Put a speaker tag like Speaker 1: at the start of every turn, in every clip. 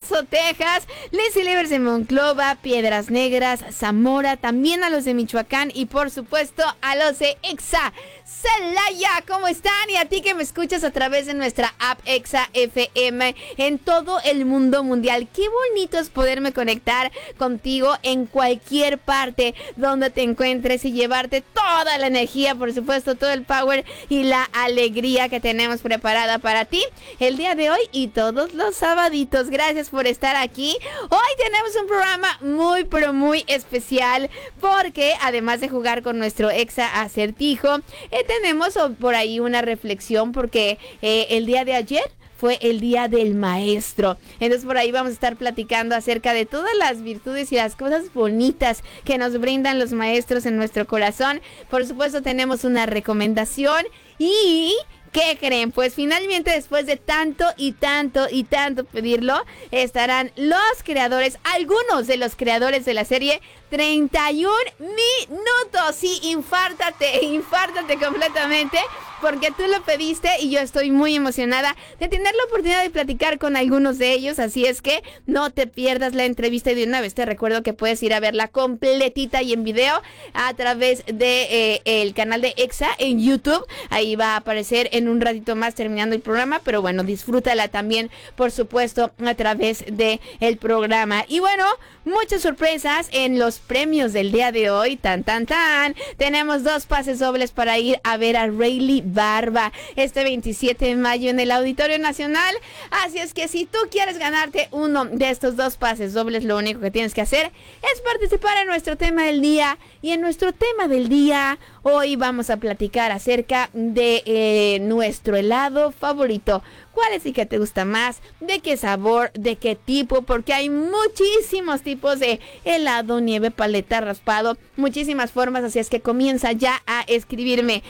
Speaker 1: Paso, Texas, Lindsay Livers de Monclova, Piedras Negras, Zamora, también a los de Michoacán y por supuesto a los de Exa Celaya. ¿Cómo están? Y a ti que me escuchas a través de nuestra app Exa FM en todo el mundo mundial. Qué bonito es poderme conectar contigo en cualquier parte donde te encuentres y llevarte toda la energía, por supuesto, todo el power y la alegría que tenemos preparada para ti el día de hoy y todos los sabaditos. Gracias por estar aquí. Hoy tenemos un programa muy pero muy especial porque además de jugar con nuestro Exa Acertijo, tenemos por ahí una reflexión porque el día de ayer fue el día del maestro. Entonces por ahí vamos a estar platicando acerca de todas las virtudes y las cosas bonitas que nos brindan los maestros en nuestro corazón. Por supuesto tenemos una recomendación y... ¿qué creen? Pues finalmente después de tanto y tanto y tanto pedirlo, estarán los creadores, algunos de los creadores de la serie 31 minutos. Sí, infártate completamente porque tú lo pediste y yo estoy muy emocionada de tener la oportunidad de platicar con algunos de ellos. Así es que no te pierdas la entrevista y de una vez te recuerdo que puedes ir a verla completita y en video a través de el canal de Exa en YouTube. Ahí va a aparecer en un ratito más terminando el programa, pero bueno, disfrútala también, por supuesto, a través de el programa. Y bueno, muchas sorpresas en los premios del día de hoy. Tan. Tenemos 2 pases dobles para ir a ver a Rayleigh Barba este 27 de mayo en el Auditorio Nacional. Así es que si tú quieres ganarte uno de estos 2 pases dobles, lo único que tienes que hacer es participar en nuestro tema del día. Y en nuestro tema del día, hoy vamos a platicar acerca de nuestro helado favorito. ¿Cuál es el que te gusta más? ¿De qué sabor? ¿De qué tipo? Porque hay muchísimos tipos de helado, nieve, paleta, raspado, muchísimas formas, así es que comienza ya a escribirme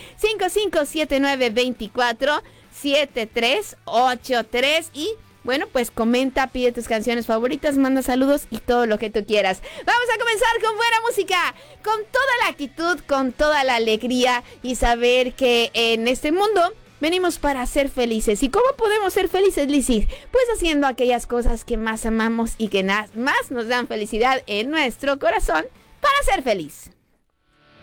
Speaker 1: 5579247383 y bueno, pues comenta, pide tus canciones favoritas, manda saludos y todo lo que tú quieras. Vamos a comenzar con buena música, con toda la actitud, con toda la alegría y saber que en este mundo venimos para ser felices. ¿Y cómo podemos ser felices, Lizzy? Pues haciendo aquellas cosas que más amamos y que más nos dan felicidad en nuestro corazón para ser feliz.